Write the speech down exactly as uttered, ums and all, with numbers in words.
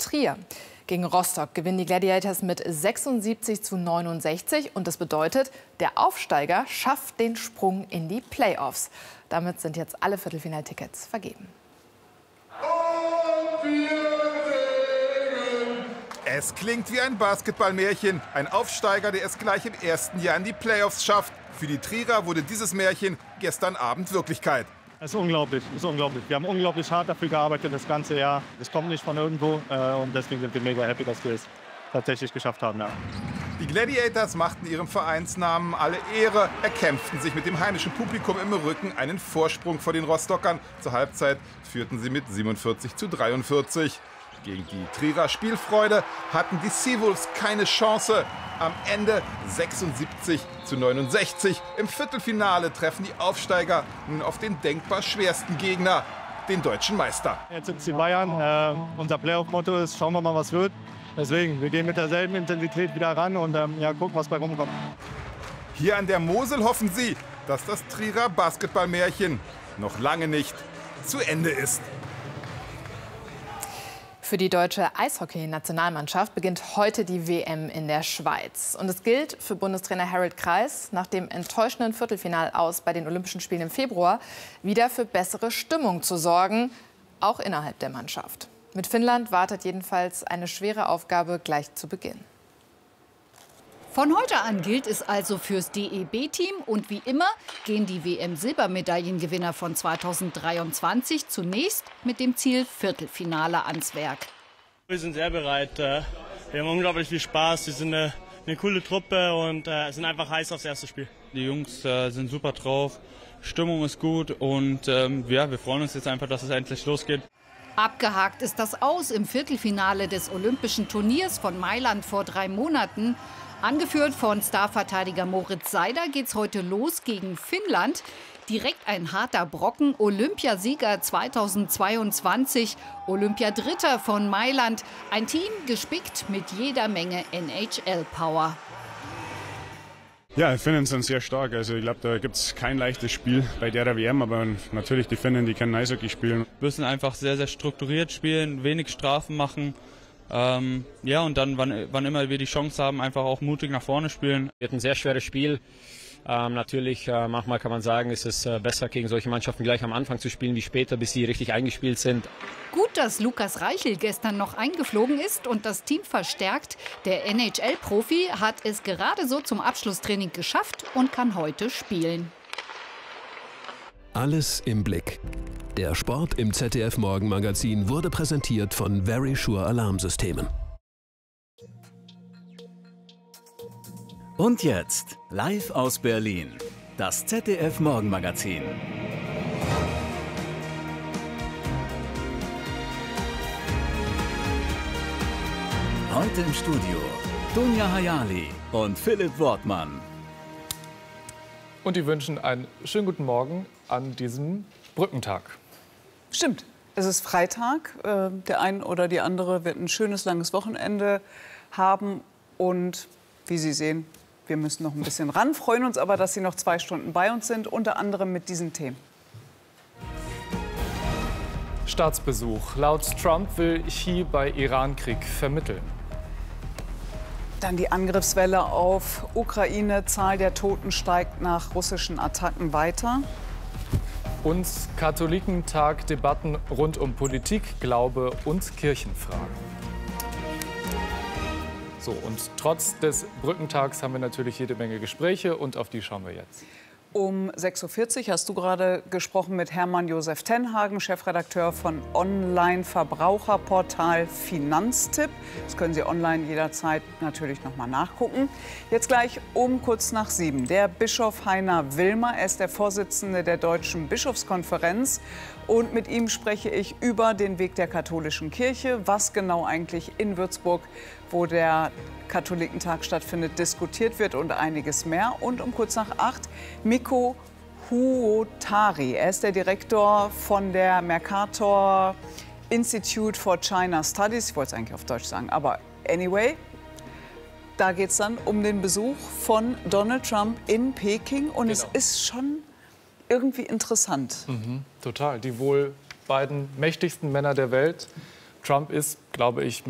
Trier. Gegen Rostock gewinnen die Gladiators mit sechsundsiebzig zu neunundsechzig. Und das bedeutet, der Aufsteiger schafft den Sprung in die Playoffs. Damit sind jetzt alle Viertelfinaltickets vergeben. Es klingt wie ein Basketballmärchen. Ein Aufsteiger, der es gleich im ersten Jahr in die Playoffs schafft. Für die Trierer wurde dieses Märchen gestern Abend Wirklichkeit. Es ist unglaublich, es ist unglaublich. Wir haben unglaublich hart dafür gearbeitet das ganze Jahr. Es kommt nicht von irgendwo äh, und deswegen sind wir mega happy, dass wir es tatsächlich geschafft haben. Ja. Die Gladiators machten ihrem Vereinsnamen alle Ehre, erkämpften sich mit dem heimischen Publikum im Rücken einen Vorsprung vor den Rostockern. Zur Halbzeit führten sie mit siebenundvierzig zu dreiundvierzig. Gegen die Trierer Spielfreude hatten die Seawolves keine Chance. Am Ende sechsundsiebzig zu neunundsechzig. Im Viertelfinale treffen die Aufsteiger nun auf den denkbar schwersten Gegner, den deutschen Meister. Jetzt sind es die Bayern. Äh, unser Playoff-Motto ist, schauen wir mal, was wird. Deswegen, wir gehen mit derselben Intensität wieder ran und ähm, ja, gucken, was bei rumkommt. Hier an der Mosel hoffen sie, dass das Trierer Basketballmärchen noch lange nicht zu Ende ist. Für die deutsche Eishockey-Nationalmannschaft beginnt heute die W M in der Schweiz. Und es gilt für Bundestrainer Harald Kreis, nach dem enttäuschenden Viertelfinalaus bei den Olympischen Spielen im Februar, wieder für bessere Stimmung zu sorgen, auch innerhalb der Mannschaft. Mit Finnland wartet jedenfalls eine schwere Aufgabe gleich zu Beginn. Von heute an gilt es also fürs D E B-Team. Und wie immer gehen die W M-Silbermedaillengewinner von zweitausenddreiundzwanzig zunächst mit dem Ziel Viertelfinale ans Werk. Wir sind sehr bereit. Wir haben unglaublich viel Spaß. Wir sind eine, eine coole Truppe und sind einfach heiß aufs erste Spiel. Die Jungs sind super drauf, Stimmung ist gut und ähm, ja, wir freuen uns jetzt einfach, dass es endlich losgeht. Abgehakt ist das Aus im Viertelfinale des Olympischen Turniers von Mailand vor drei Monaten. Angeführt von Starverteidiger Moritz Seider geht's heute los gegen Finnland. Direkt ein harter Brocken, Olympiasieger zweitausendzweiundzwanzig, Olympiadritter von Mailand. Ein Team gespickt mit jeder Menge N H L-Power. Ja, die Finnen sind sehr stark. Also ich glaube, da gibt es kein leichtes Spiel bei der W M. Aber natürlich die Finnen, die können Eishockey spielen. Wir müssen einfach sehr, sehr strukturiert spielen, wenig Strafen machen. Ähm, ja, und dann, wann, wann immer wir die Chance haben, einfach auch mutig nach vorne spielen. Wird ein sehr schweres Spiel. Ähm, natürlich, äh, manchmal kann man sagen, ist es äh, besser, gegen solche Mannschaften gleich am Anfang zu spielen, wie später, bis sie richtig eingespielt sind. Gut, dass Lukas Reichel gestern noch eingeflogen ist und das Team verstärkt. Der N H L-Profi hat es gerade so zum Abschlusstraining geschafft und kann heute spielen. Alles im Blick. Der Sport im Z D F-Morgenmagazin wurde präsentiert von Verisure Alarmsystemen. Und jetzt, live aus Berlin, das Z D F-Morgenmagazin. Heute im Studio Dunja Hayali und Philipp Wortmann. Und die wünschen einen schönen guten Morgen an diesem Brückentag. Stimmt, es ist Freitag. Der ein oder die andere wird ein schönes, langes Wochenende haben. Und wie Sie sehen, wir müssen noch ein bisschen ran. Freuen uns aber, dass Sie noch zwei Stunden bei uns sind, unter anderem mit diesen Themen. Staatsbesuch. Laut Trump will Xi bei Iran-Krieg vermitteln. Dann die Angriffswelle auf Ukraine. Zahl der Toten steigt nach russischen Attacken weiter. Und Katholikentag, Debatten rund um Politik, Glaube und Kirchenfragen. So, und trotz des Brückentags haben wir natürlich jede Menge Gespräche und auf die schauen wir jetzt. Um sechs Uhr vierzig hast du gerade gesprochen mit Hermann Josef Tenhagen, Chefredakteur von Online-Verbraucherportal Finanztipp. Das können Sie online jederzeit natürlich noch mal nachgucken. Jetzt gleich um kurz nach sieben. Der Bischof Heiner Wilmer, er ist der Vorsitzende der Deutschen Bischofskonferenz. Und mit ihm spreche ich über den Weg der katholischen Kirche, was genau eigentlich in Würzburg, wo der Katholikentag stattfindet, diskutiert wird und einiges mehr. Und um kurz nach acht Mikko Huotari. Er ist der Direktor von der Mercator Institute for China Studies. Ich wollte es eigentlich auf Deutsch sagen, aber anyway. Da geht es dann um den Besuch von Donald Trump in Peking. Und genau. Es ist schon irgendwie interessant. Mhm, total. Die wohl beiden mächtigsten Männer der Welt. Trump ist, glaube ich,